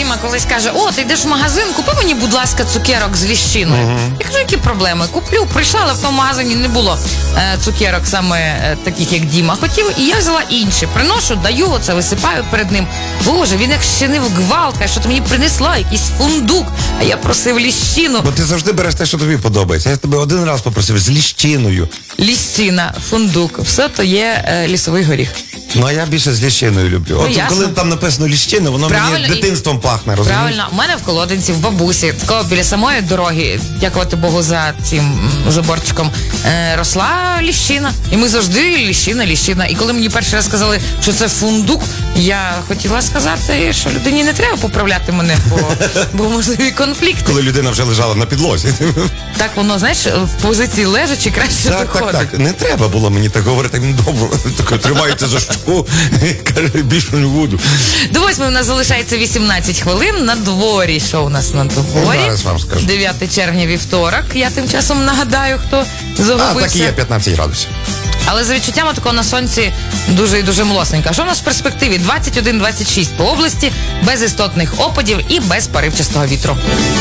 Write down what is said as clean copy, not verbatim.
Діма колись каже: о, ти йдеш в магазин, купи мені, будь ласка, цукерок з ліщиною. Я кажу, які проблеми? Куплю. Прийшла, але в тому магазині не було цукерок саме таких, як Діма хотів, і я взяла інші. Приношу, даю, оце висипаю перед ним. Боже, він як щинив гвалка, що ти мені принесла, якийсь фундук, а я просив ліщину. Бо ти завжди береш те, що тобі подобається. Я тебе один раз попросив з ліщиною. Ліщина, фундук, все то є лісовий горіх. Ну, а я більше з ліщиною люблю. От ясно. коли там написано ліщина, воно Правильно, мені дитинством пахне, розумієш? Правильно, у мене в колодинці, в бабусі, такого біля самої дороги, дякувати Богу за цим заборчиком, росла ліщина. І ми завжди ліщина. І коли мені перший раз сказали, що це фундук, я хотіла сказати, що людині не треба поправляти мене, бо можливі конфлікти. Коли людина вже лежала на підлозі. Так воно, знаєш, в позиції лежачи краще доходить. Так. Не треба було мені так говорити. Він добре тримається за щоку і каже, більше не буду. До 8 у нас залишається 18 хвилин. На дворі. Що у нас на дворі? Зараз вам скажу. 9 червня, вівторок. Я тим часом нагадаю, хто загубився. Так і є, 15 градусів. Але за відчуттями такого на сонці дуже і дуже млосненько. А що у нас в перспективі? 21-26 по області, без істотних опадів і без поривчастого вітру.